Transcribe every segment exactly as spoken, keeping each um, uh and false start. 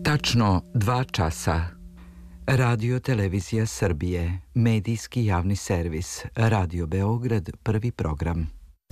Tačno dva časa. Radio Televizija Srbije, medijski javni servis, Radio Beograd, prvi program.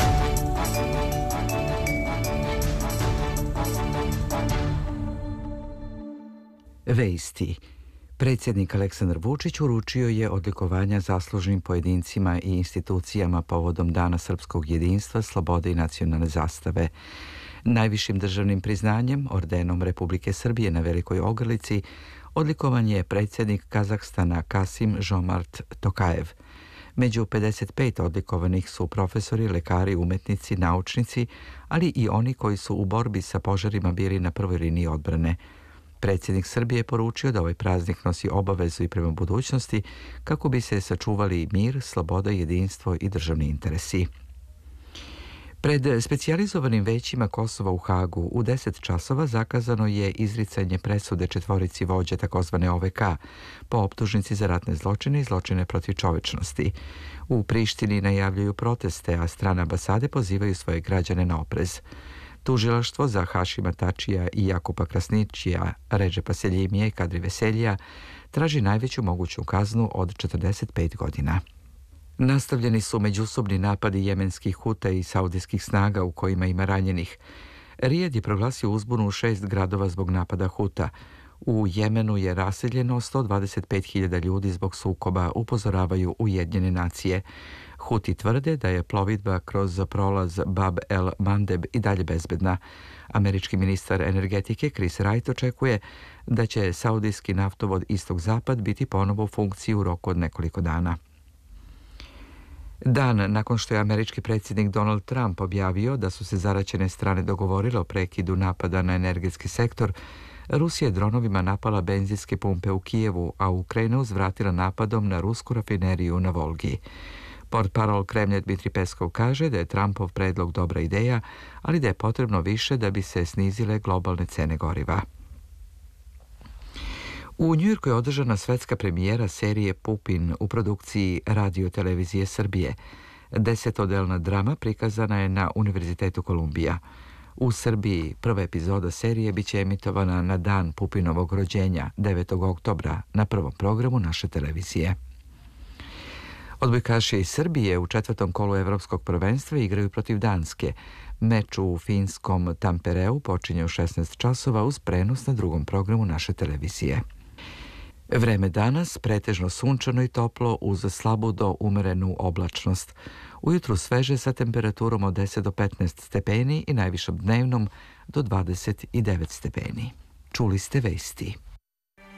Vesti. Predsjednik Aleksandar Vučić uručio je odlikovanja zaslužnim pojedincima i institucijama povodom Dana srpskog jedinstva, slobode i nacionalne zastave. Najvišim državnim priznanjem, ordenom Republike Srbije na Velikoj Ogrlici, odlikovan je predsjednik Kazahstana Kasim-Žomart Tokajev. Među pedeset pet odlikovanih su profesori, lekari, umetnici, naučnici, ali i oni koji su u borbi sa požarima bili na prvoj liniji odbrane. Predsjednik Srbije je poručio da ovaj praznik nosi obavezu i prema budućnosti kako bi se sačuvali mir, sloboda, jedinstvo i državni interesi. Pred specijalizovanim većima Kosova u Hagu u deset časova zakazano je izricanje presude četvorici vođa takozvane O V K po optužnici za ratne zločine i zločine protiv čovečnosti. U Prištini najavljuju proteste, a strane ambasade pozivaju svoje građane na oprez. Tužilaštvo za Hašima Tačija i Jakupa Krasničija, Redžepa Seljimija i Kadri Veseljija traži najveću moguću kaznu od četrdeset pet godina. Nastavljeni su međusobni napadi jemenskih Huta i saudijskih snaga u kojima ima ranjenih. Rijad je proglasio uzbunu u šest gradova zbog napada Huta. U Jemenu je raseljeno sto dvadeset pet hiljada ljudi zbog sukoba, upozoravaju Ujedinjene nacije. Huti tvrde da je plovidba kroz prolaz Bab el Mandeb i dalje bezbedna. Američki ministar energetike Chris Wright očekuje da će saudijski naftovod Istok-Zapad biti ponovo u funkciji u roku od nekoliko dana. Dan nakon što je američki predsjednik Donald Trump objavio da su se zaraćene strane dogovorile o prekidu napada na energetski sektor, Rusija je dronovima napala benzinske pumpe u Kijevu, a Ukrajina uzvratila napadom na rusku rafineriju na Volgi. Portparol Kremlja Dmitri Peskov kaže da je Trumpov predlog dobra ideja, ali da je potrebno više da bi se snizile globalne cene goriva. U Njujorku je održana svetska premijera serije Pupin u produkciji Radio Televizije Srbije. Desetodelna drama prikazana je na Univerzitetu Kolumbija. U Srbiji prva epizoda serije biće emitovana na dan Pupinovog rođenja, devetog oktobra, na prvom programu naše televizije. Odbojkaši iz Srbije u četvrtom kolu Evropskog prvenstva igraju protiv Danske. Meč u finskom Tampereu počinje u šesnaest časova uz prenos na drugom programu naše televizije. Vreme danas pretežno sunčano i toplo uz slabu do umerenu oblačnost. Ujutru sveže sa temperaturom od deset do petnaest stepeni i najvišom dnevnom do dvadeset devet stepeni. Čuli ste vesti.